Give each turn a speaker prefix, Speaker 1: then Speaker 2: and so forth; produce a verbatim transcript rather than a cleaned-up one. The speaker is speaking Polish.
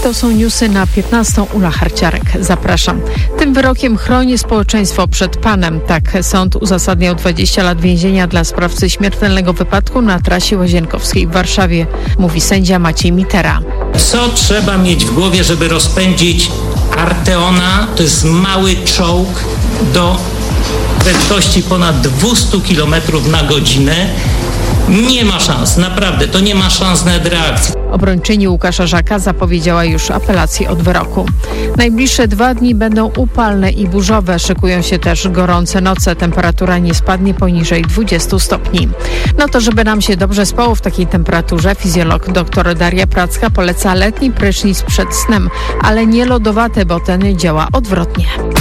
Speaker 1: To są newsy na piętnastą. Ula Harciarek. Zapraszam. Tym wyrokiem chroni społeczeństwo przed panem. Tak sąd uzasadniał dwadzieścia lat więzienia dla sprawcy śmiertelnego wypadku na trasie Łazienkowskiej w Warszawie, mówi sędzia Maciej Mitera.
Speaker 2: Co trzeba mieć w głowie, żeby rozpędzić Arteona? To jest mały czołg do prędkości ponad dwieście kilometrów na godzinę. Nie ma szans, naprawdę, to nie ma szans na reakcję.
Speaker 1: Obrończyni Łukasza Żaka zapowiedziała już apelację od wyroku. Najbliższe dwa dni będą upalne i burzowe. Szykują się też gorące noce. Temperatura nie spadnie poniżej dwudziestu stopni. No to żeby nam się dobrze spało w takiej temperaturze, fizjolog dr Daria Pracka poleca letni prysznic przed snem, ale nie lodowate, bo ten działa odwrotnie.